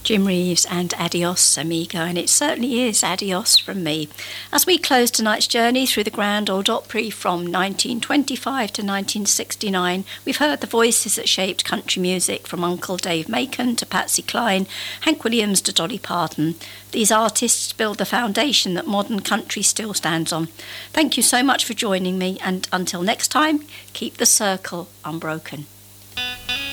Jim Reeves and Adios Amigo, and it certainly is adios from me. As we close tonight's journey through the Grand Ole Opry from 1925 to 1969, we've heard the voices that shaped country music, from Uncle Dave Macon to Patsy Cline, Hank Williams to Dolly Parton. These artists build the foundation that modern country still stands on. Thank you so much for joining me, and until next time, keep the circle unbroken.